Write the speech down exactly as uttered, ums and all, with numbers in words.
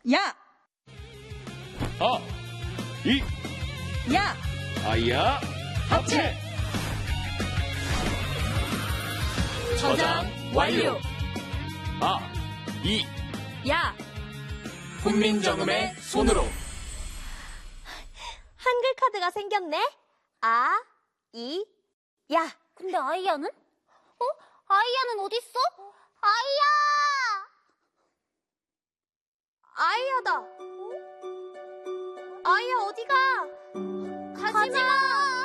야! 아, 이, 야! 아이야, 합체! 저장 완료. 아, 이, 야! 훈민정음의 손으로. 한글 카드가 생겼네. 아, 이, 야. 근데 아이야는? 어? 아이야는 어딨어? 아이야! 아이야다. 아이야 어디가? 가지마!